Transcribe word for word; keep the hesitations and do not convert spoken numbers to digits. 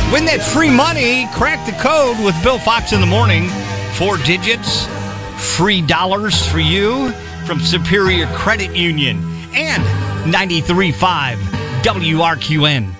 Win that free money. Crack the code with Bill Fox in the morning. Four digits. Free dollars for you from Superior Credit Union and ninety-three point five W R Q N.